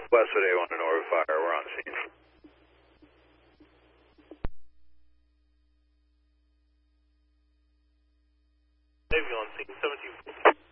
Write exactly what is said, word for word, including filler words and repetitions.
Westwood A one to Norwood Fire, we're on scene. Navy on scene, seventeen.